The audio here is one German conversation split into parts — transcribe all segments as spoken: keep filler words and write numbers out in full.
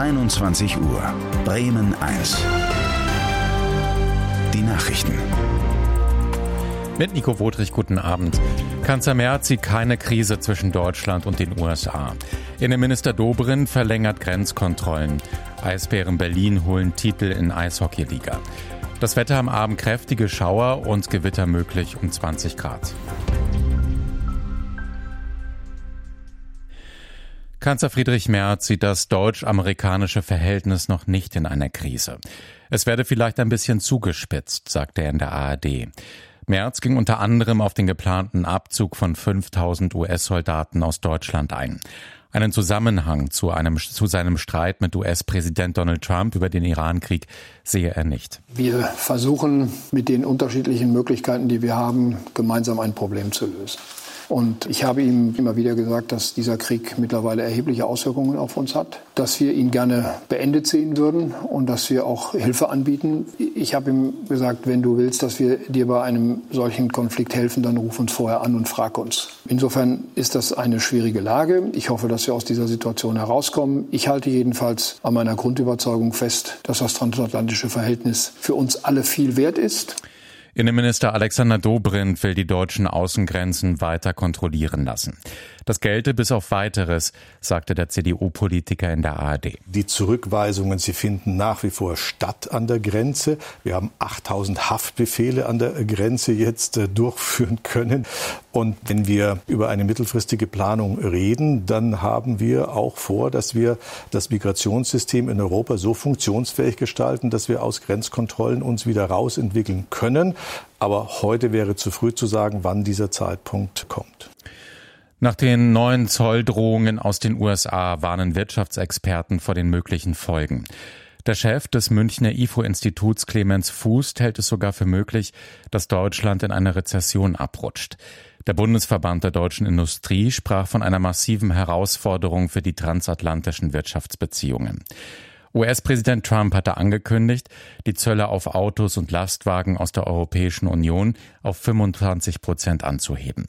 einundzwanzig Uhr. Bremen eins. Die Nachrichten. Mit Nico Wodrich, guten Abend. Kanzler Merz sieht keine Krise zwischen Deutschland und den U S A. Innenminister Dobrindt verlängert Grenzkontrollen. Eisbären Berlin holen Titel in Eishockeyliga. Das Wetter am Abend kräftige Schauer und Gewitter möglich um zwanzig Grad. Kanzler Friedrich Merz sieht das deutsch-amerikanische Verhältnis noch nicht in einer Krise. Es werde vielleicht ein bisschen zugespitzt, sagte er in der A R D. Merz ging unter anderem auf den geplanten Abzug von fünftausend U S-Soldaten aus Deutschland ein. Einen Zusammenhang zu einem, zu seinem Streit mit U S-Präsident Donald Trump über den Irankrieg sehe er nicht. Wir versuchen mit den unterschiedlichen Möglichkeiten, die wir haben, gemeinsam ein Problem zu lösen. Und ich habe ihm immer wieder gesagt, dass dieser Krieg mittlerweile erhebliche Auswirkungen auf uns hat, dass wir ihn gerne beendet sehen würden und dass wir auch Hilfe anbieten. Ich habe ihm gesagt, wenn du willst, dass wir dir bei einem solchen Konflikt helfen, dann ruf uns vorher an und frag uns. Insofern ist das eine schwierige Lage. Ich hoffe, dass wir aus dieser Situation herauskommen. Ich halte jedenfalls an meiner Grundüberzeugung fest, dass das transatlantische Verhältnis für uns alle viel wert ist. Innenminister Alexander Dobrindt will die deutschen Außengrenzen weiter kontrollieren lassen. Das gelte bis auf Weiteres, sagte der C D U-Politiker in der A R D. Die Zurückweisungen, sie finden nach wie vor statt an der Grenze. Wir haben achttausend Haftbefehle an der Grenze jetzt äh, durchführen können. Und wenn wir über eine mittelfristige Planung reden, dann haben wir auch vor, dass wir das Migrationssystem in Europa so funktionsfähig gestalten, dass wir aus Grenzkontrollen uns wieder rausentwickeln können. Aber heute wäre zu früh zu sagen, wann dieser Zeitpunkt kommt. Nach den neuen Zolldrohungen aus den U S A warnen Wirtschaftsexperten vor den möglichen Folgen. Der Chef des Münchner I F O-Instituts Clemens Fuß hält es sogar für möglich, dass Deutschland in eine Rezession abrutscht. Der Bundesverband der deutschen Industrie sprach von einer massiven Herausforderung für die transatlantischen Wirtschaftsbeziehungen. U S-Präsident Trump hatte angekündigt, die Zölle auf Autos und Lastwagen aus der Europäischen Union auf fünfundzwanzig Prozent anzuheben.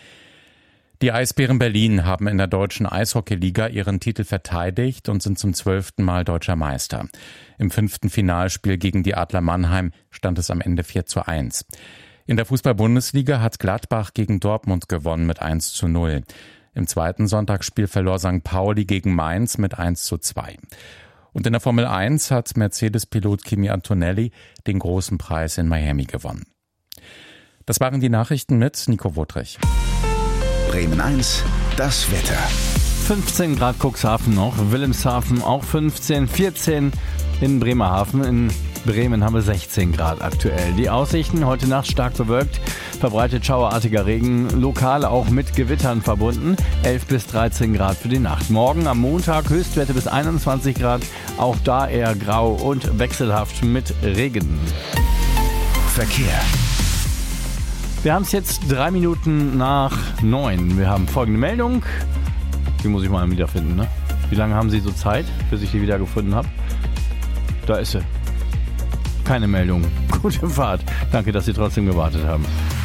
Die Eisbären Berlin haben in der deutschen Eishockeyliga ihren Titel verteidigt und sind zum zwölften Mal deutscher Meister. Im fünften Finalspiel gegen die Adler Mannheim stand es am Ende vier zu eins. In der Fußball-Bundesliga hat Gladbach gegen Dortmund gewonnen mit eins zu null. Im zweiten Sonntagsspiel verlor Sankt Pauli gegen Mainz mit eins zu zwei. Und in der Formel eins hat Mercedes-Pilot Kimi Antonelli den großen Preis in Miami gewonnen. Das waren die Nachrichten mit Nico Wodrich. Bremen eins, das Wetter. fünfzehn Grad Cuxhaven noch, Wilhelmshaven auch fünfzehn, vierzehn in Bremerhaven. In Bremen haben wir sechzehn Grad aktuell. Die Aussichten heute Nacht stark bewölkt, verbreitet schauerartiger Regen, lokal auch mit Gewittern verbunden, elf bis dreizehn Grad für die Nacht. Morgen am Montag Höchstwerte bis einundzwanzig Grad, auch da eher grau und wechselhaft mit Regen. Verkehr. Wir haben es jetzt drei Minuten nach neun. Wir haben folgende Meldung. Die muss ich mal wiederfinden, ne? Wie lange haben Sie so Zeit, bis ich die wiedergefunden habe? Da ist sie. Keine Meldung. Gute Fahrt. Danke, dass Sie trotzdem gewartet haben.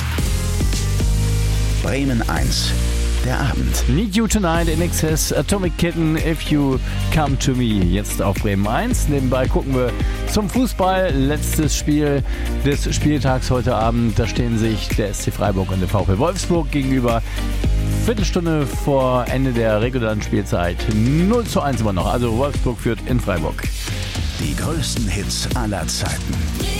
Bremen eins, der Abend. Need You Tonight in Excess, Atomic Kitten, If You Come To Me. Jetzt auf Bremen eins. Nebenbei gucken wir zum Fußball. Letztes Spiel des Spieltags heute Abend. Da stehen sich der S C Freiburg und der VfL Wolfsburg gegenüber. Viertelstunde vor Ende der regulären Spielzeit. null zu eins immer noch. Also Wolfsburg führt in Freiburg. Die größten Hits aller Zeiten.